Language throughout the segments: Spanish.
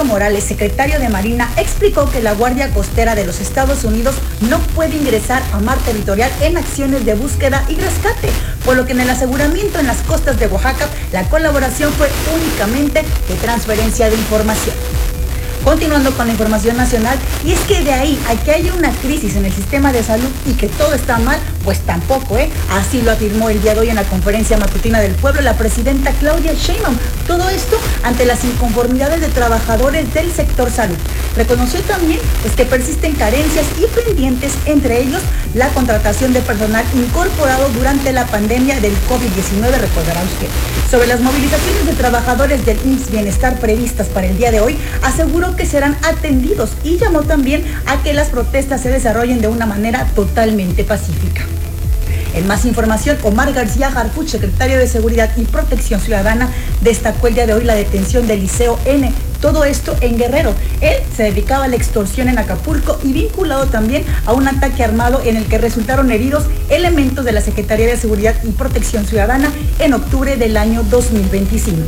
Alejandro Morales, secretario de Marina, explicó que la Guardia Costera de los Estados Unidos no puede ingresar a mar territorial en acciones de búsqueda y rescate, por lo que en el aseguramiento en las costas de Oaxaca, la colaboración fue únicamente de transferencia de información. Continuando con la información nacional, y es que de ahí a que haya una crisis en el sistema de salud y que todo está mal, pues tampoco, Así lo afirmó el día de hoy en la conferencia matutina del pueblo la presidenta Claudia Sheinbaum. Todo esto ante las inconformidades de trabajadores del sector salud. Reconoció también que persisten carencias y pendientes, entre ellos la contratación de personal incorporado durante la pandemia del COVID-19, recordará usted. Sobre las movilizaciones de trabajadores del IMSS Bienestar previstas para el día de hoy, aseguró que serán atendidos y llamó también a que las protestas se desarrollen de una manera totalmente pacífica. En más información, Omar García Harfuch, secretario de Seguridad y Protección Ciudadana, destacó el día de hoy la detención del Liceo N. Todo esto en Guerrero. Él se dedicaba a la extorsión en Acapulco y vinculado también a un ataque armado en el que resultaron heridos elementos de la Secretaría de Seguridad y Protección Ciudadana en octubre del año 2025.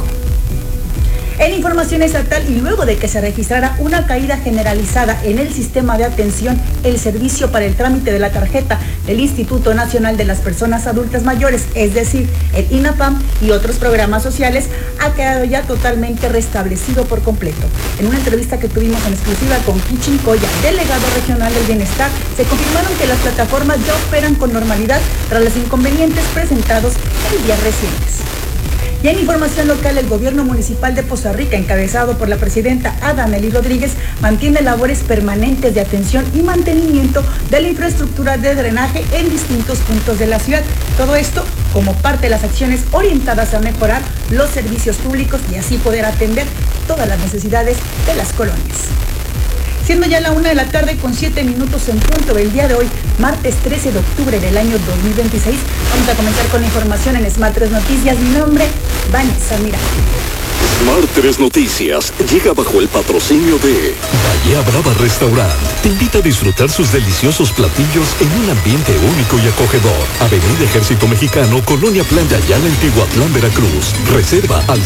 En información estatal, y luego de que se registrara una caída generalizada en el sistema de atención, el servicio para el trámite de la tarjeta del Instituto Nacional de las Personas Adultas Mayores, es decir, el INAPAM y otros programas sociales, ha quedado ya totalmente restablecido por completo. En una entrevista que tuvimos en exclusiva con Kichin Coya, delegado regional del Bienestar, se confirmaron que las plataformas ya operan con normalidad tras los inconvenientes presentados en días recientes. Y en información local, el gobierno municipal de Poza Rica, encabezado por la presidenta Adamely Rodríguez, mantiene labores permanentes de atención y mantenimiento de la infraestructura de drenaje en distintos puntos de la ciudad. Todo esto como parte de las acciones orientadas a mejorar los servicios públicos y así poder atender todas las necesidades de las colonias. Siendo ya la 1:07 p.m. en punto del día de hoy, martes 13 de octubre del año 2026, vamos a comenzar con la información en Smart 3 Noticias. Mi nombre, Vanessa Miranda. Smart 3 Noticias llega bajo el patrocinio de Bahía Brava Restaurant. Te invita a disfrutar sus deliciosos platillos en un ambiente único y acogedor. Avenida Ejército Mexicano, Colonia Playa Ayala, en Tihuatlán, Veracruz. Reserva al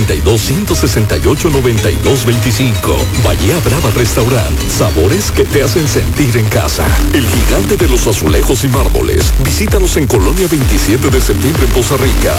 782-168-9225. Bahía Brava Restaurant. Sabores que te hacen sentir en casa. El gigante de los azulejos y mármoles. Visítanos en Colonia 27 de septiembre en Poza Rica.